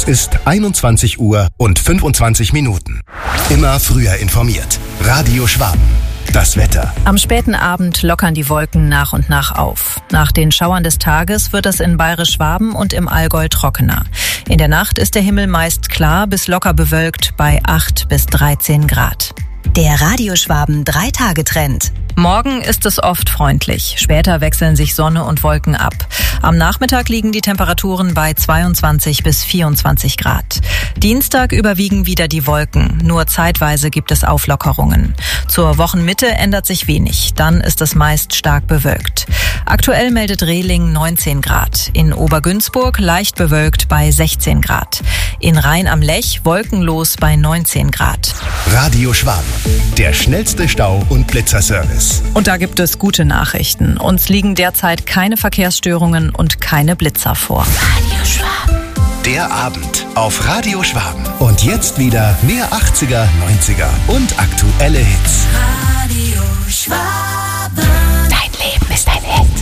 Es ist 21 Uhr und 25 Minuten. Immer früher informiert. Radio Schwaben. Das Wetter. Am späten Abend lockern die Wolken nach und nach auf. Nach den Schauern des Tages wird es in Bayerisch-Schwaben und im Allgäu trockener. In der Nacht ist der Himmel meist klar bis locker bewölkt bei 8 bis 13 Grad. Der Radio Schwaben 3-Tage-Trend. Morgen ist es oft freundlich. Später wechseln sich Sonne und Wolken ab. Am Nachmittag liegen die Temperaturen bei 22 bis 24 Grad. Dienstag überwiegen wieder die Wolken. Nur zeitweise gibt es Auflockerungen. Zur Wochenmitte ändert sich wenig. Dann ist es meist stark bewölkt. Aktuell meldet Rehling 19 Grad. In Obergünzburg leicht bewölkt bei 16 Grad. In Rhein am Lech wolkenlos bei 19 Grad. Radio Schwaben. Der schnellste Stau- und Blitzerservice. Und da gibt es gute Nachrichten. Uns liegen derzeit keine Verkehrsstörungen und keine Blitzer vor. Radio Schwaben. Der Abend auf Radio Schwaben. Und jetzt wieder mehr 80er, 90er und aktuelle Hits. Radio